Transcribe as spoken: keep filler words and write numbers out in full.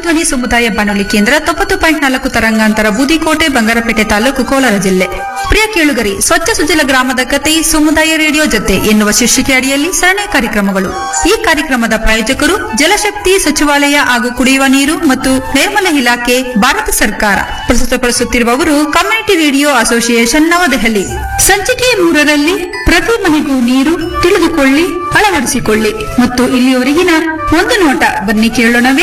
ಜನಧ್ವನಿ ಸಮುದಾಯ ಬಾನುಲಿ ಕೇಂದ್ರ ತೊಂಬತ್ತು ಪಾಯಿಂಟ್ ನಾಲ್ಕು ತರಂಗಾಂತರ ಬೂದಿಕೋಟೆ ಬಂಗಾರಪೇಟೆ ತಾಲೂಕು ಕೋಲಾರ ಜಿಲ್ಲೆ. ಪ್ರಿಯ ಕೇಳುಗರಿ, ಸ್ವಚ್ಛ ಸುಜಲ ಗ್ರಾಮದ ಕತೆ ಸಮುದಾಯ ರೇಡಿಯೋ ಜೊತೆ ಎನ್ನುವ ಶೀರ್ಷಿಕೆ ಅಡಿಯಲ್ಲಿ ಸರಣಿ ಕಾರ್ಯಕ್ರಮಗಳು. ಈ ಕಾರ್ಯಕ್ರಮದ ಪ್ರಾಯೋಜಕರು ಜಲಶಕ್ತಿ ಸಚಿವಾಲಯ ಹಾಗೂ ಕುಡಿಯುವ ನೀರು ಮತ್ತು ನೈರ್ಮಲ್ಯ ಇಲಾಖೆ, ಭಾರತ ಸರ್ಕಾರ. ಪ್ರಸ್ತುತಪಡಿಸುತ್ತಿರುವವರು ಕಮ್ಯುನಿಟಿ ರೇಡಿಯೋ ಅಸೋಸಿಯೇಷನ್ ನವದೆಹಲಿ. ಸಂಚಿಕೆ ಮೂರರಲ್ಲಿ ಪ್ರತಿ ಮನೆಗೂ ನೀರು ತಿಳಿದುಕೊಳ್ಳಿ, ಅಳವಡಿಸಿಕೊಳ್ಳಿ ಮತ್ತು ಇಲ್ಲಿಯವರೆಗಿನ ಒಂದು ನೋಟ ಬನ್ನಿ ಕೇಳೋಣವೇ.